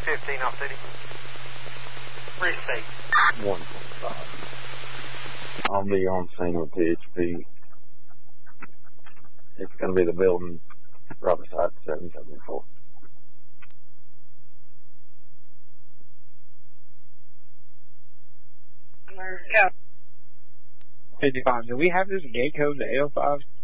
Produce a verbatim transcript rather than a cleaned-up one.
fifteen off city. Receive. one twenty-five. I'll be on scene with P H P. It's going to be the building right beside seven seventy-four. Yeah. fifty-five. Do we have this gate code to L five?